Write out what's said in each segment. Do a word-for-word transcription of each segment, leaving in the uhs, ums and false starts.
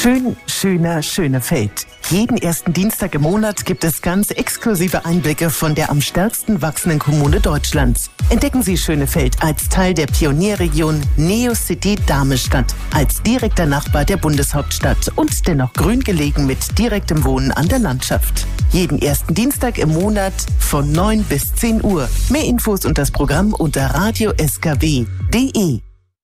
Schön, schöner, Schönefeld. Jeden ersten Dienstag im Monat gibt es ganz exklusive Einblicke von der am stärksten wachsenden Kommune Deutschlands. Entdecken Sie Schönefeld als Teil der Pionierregion Neocity Darmestadt, als direkter Nachbar der Bundeshauptstadt und dennoch grün gelegen mit direktem Wohnen an der Landschaft. Jeden ersten Dienstag im Monat von neun bis zehn Uhr. Mehr Infos und das Programm unter radio s k w punkt d e.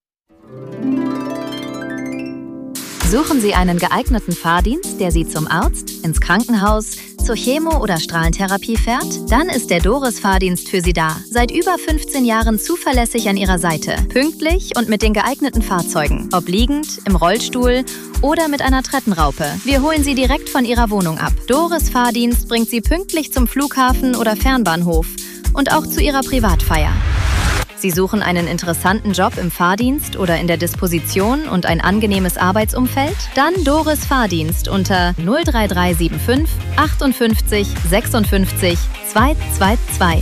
Suchen Sie einen geeigneten Fahrdienst, der Sie zum Arzt, ins Krankenhaus, zur Chemo- oder Strahlentherapie fährt? Dann ist der Doris-Fahrdienst für Sie da. Seit über fünfzehn Jahren zuverlässig an Ihrer Seite. Pünktlich und mit den geeigneten Fahrzeugen. Ob liegend, im Rollstuhl oder mit einer Treppenraupe. Wir holen Sie direkt von Ihrer Wohnung ab. Doris-Fahrdienst bringt Sie pünktlich zum Flughafen oder Fernbahnhof und auch zu Ihrer Privatfeier. Sie suchen einen interessanten Job im Fahrdienst oder in der Disposition und ein angenehmes Arbeitsumfeld? Dann Doris Fahrdienst unter null drei drei sieben fünf achtundfünfzig sechsundfünfzig zweihundertzweiundzwanzig.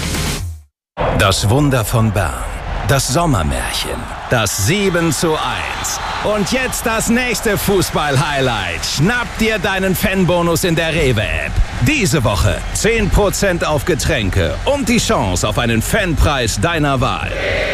Das Wunder von Bern. Das Sommermärchen. Das sieben zu eins. Und jetzt das nächste Fußball-Highlight. Schnapp dir deinen Fanbonus in der Rewe-App. Diese Woche zehn Prozent auf Getränke und die Chance auf einen Fanpreis deiner Wahl.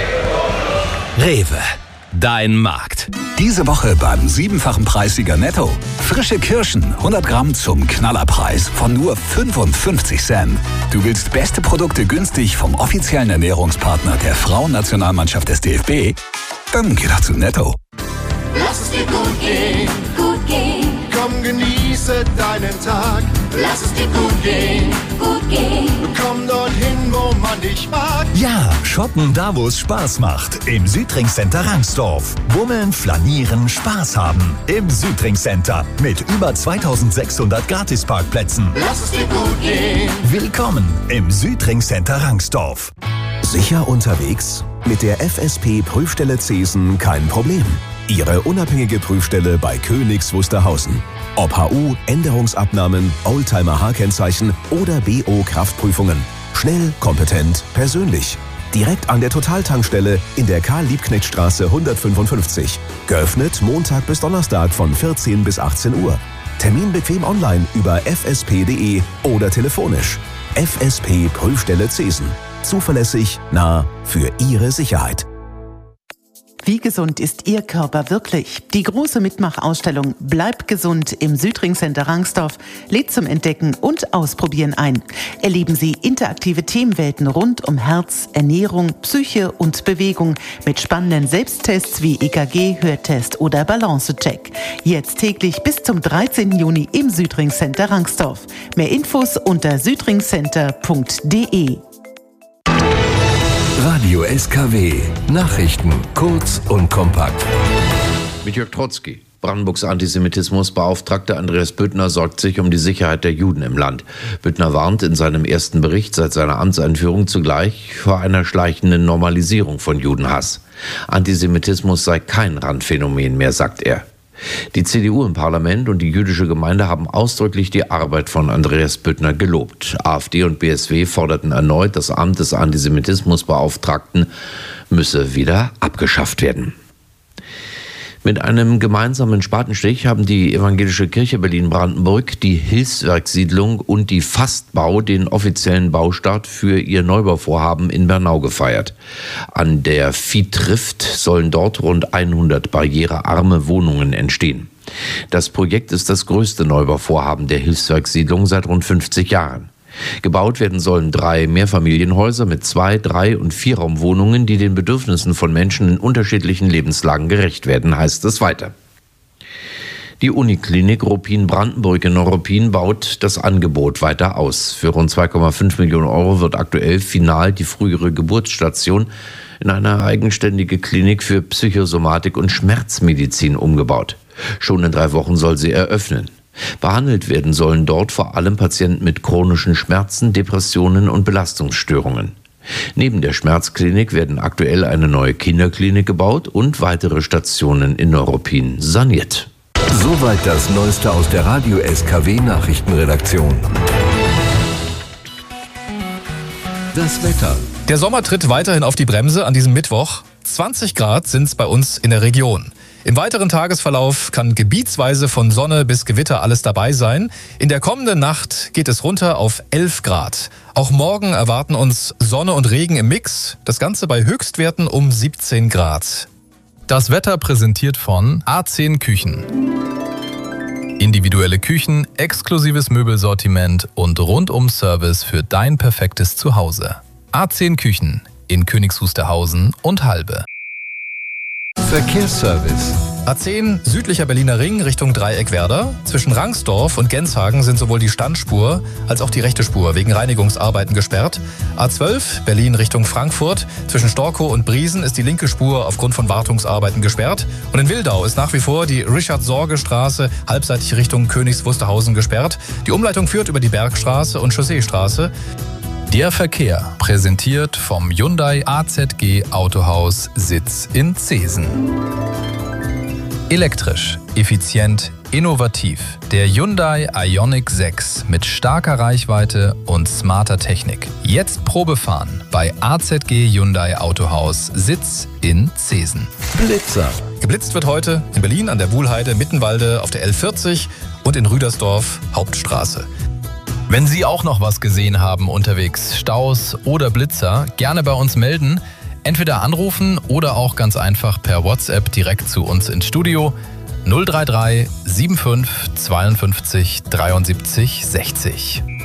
Rewe, dein Markt. Diese Woche beim siebenfachen Preissieger Netto. Frische Kirschen, hundert Gramm zum Knallerpreis von nur fünfundfünfzig Cent. Du willst beste Produkte günstig vom offiziellen Ernährungspartner der Frauennationalmannschaft des D F B? Dann geh doch zu Netto. Lass es dir gut gehen, gut gehen. Komm, genieße deinen Tag. Lass es dir gut gehen, gut gehen. Komm dorthin, wo man dich mag. Ja, shoppen da, wo es Spaß macht. Im Südring Center Rangsdorf. Bummeln, flanieren, Spaß haben. Im Südring Center mit über zweitausendsechshundert Gratisparkplätzen. Lass es dir gut gehen. Willkommen im Südring Center Rangsdorf. Sicher unterwegs? Mit der F S P-Prüfstelle Zesen kein Problem. Ihre unabhängige Prüfstelle bei Königs Wusterhausen. Ob H U, Änderungsabnahmen, Oldtimer-H-Kennzeichen oder B O-Kraftprüfungen. Schnell, kompetent, persönlich. Direkt an der Totaltankstelle in der Karl-Liebknecht-Straße hundertfünfundfünfzig. Geöffnet Montag bis Donnerstag von vierzehn bis achtzehn Uhr. Termin bequem online über f s p punkt d e oder telefonisch. F S P Prüfstelle Zesen. Zuverlässig, nah, für Ihre Sicherheit. Wie gesund ist Ihr Körper wirklich? Die große Mitmachausstellung Bleib gesund im Südring Center Rangsdorf lädt zum Entdecken und Ausprobieren ein. Erleben Sie interaktive Themenwelten rund um Herz, Ernährung, Psyche und Bewegung mit spannenden Selbsttests wie E K G, Hörtest oder Balancecheck. Jetzt täglich bis zum dreizehnten Juni im Südring Center Rangsdorf. Mehr Infos unter südringcenter punkt d e. Radio S K W. Nachrichten kurz und kompakt. Mit Jörg Trotzki. Brandenburgs Antisemitismusbeauftragter Andreas Büttner sorgt sich um die Sicherheit der Juden im Land. Büttner warnt in seinem ersten Bericht seit seiner Amtseinführung zugleich vor einer schleichenden Normalisierung von Judenhass. Antisemitismus sei kein Randphänomen mehr, sagt er. Die C D U im Parlament und die jüdische Gemeinde haben ausdrücklich die Arbeit von Andreas Büttner gelobt. AfD und B S W forderten erneut, das Amt des Antisemitismusbeauftragten müsse wieder abgeschafft werden. Mit einem gemeinsamen Spatenstich haben die Evangelische Kirche Berlin-Brandenburg, die Hilfswerksiedlung und die Fastbau den offiziellen Baustart für ihr Neubauvorhaben in Bernau gefeiert. An der Viehtrift sollen dort rund hundert barrierearme Wohnungen entstehen. Das Projekt ist das größte Neubauvorhaben der Hilfswerksiedlung seit rund fünfzig Jahren. Gebaut werden sollen drei Mehrfamilienhäuser mit zwei, drei und Vierraumwohnungen, die den Bedürfnissen von Menschen in unterschiedlichen Lebenslagen gerecht werden, heißt es weiter. Die Uniklinik Ruppin-Brandenburg in Neuruppin baut das Angebot weiter aus. Für rund zwei Komma fünf Millionen Euro wird aktuell final die frühere Geburtsstation in eine eigenständige Klinik für Psychosomatik und Schmerzmedizin umgebaut. Schon in drei Wochen soll sie eröffnen. Behandelt werden sollen dort vor allem Patienten mit chronischen Schmerzen, Depressionen und Belastungsstörungen. Neben der Schmerzklinik werden aktuell eine neue Kinderklinik gebaut und weitere Stationen in Neuruppin saniert. Soweit das Neueste aus der Radio S K W Nachrichtenredaktion. Das Wetter. Der Sommer tritt weiterhin auf die Bremse an diesem Mittwoch. zwanzig Grad sind es bei uns in der Region. Im weiteren Tagesverlauf kann gebietsweise von Sonne bis Gewitter alles dabei sein. In der kommenden Nacht geht es runter auf elf Grad. Auch morgen erwarten uns Sonne und Regen im Mix. Das Ganze bei Höchstwerten um siebzehn Grad. Das Wetter präsentiert von A zehn Küchen. Individuelle Küchen, exklusives Möbelsortiment und Rundum-Service für dein perfektes Zuhause. A zehn Küchen in Königs Wusterhausen und Halbe. Verkehrsservice. A zehn, südlicher Berliner Ring Richtung Dreieckwerder. Zwischen Rangsdorf und Genshagen sind sowohl die Standspur als auch die rechte Spur wegen Reinigungsarbeiten gesperrt. A zwölf, Berlin Richtung Frankfurt. Zwischen Storkow und Briesen ist die linke Spur aufgrund von Wartungsarbeiten gesperrt. Und in Wildau ist nach wie vor die Richard-Sorge-Straße halbseitig Richtung Königs Wusterhausen gesperrt. Die Umleitung führt über die Bergstraße und Chausseestraße. Der Verkehr, präsentiert vom Hyundai A Z G Autohaus Sitz in Zeesen. Elektrisch, effizient, innovativ. Der Hyundai Ioniq sechs mit starker Reichweite und smarter Technik. Jetzt Probefahren bei A Z G Hyundai Autohaus Sitz in Zeesen. Blitzer. Geblitzt wird heute in Berlin an der Wuhlheide, Mittenwalde auf der L vierzig und in Rüdersdorf Hauptstraße. Wenn Sie auch noch was gesehen haben unterwegs, Staus oder Blitzer, gerne bei uns melden. Entweder anrufen oder auch ganz einfach per WhatsApp direkt zu uns ins Studio null drei drei fünfundsiebzig zweiundfünfzig dreiundsiebzig sechzig.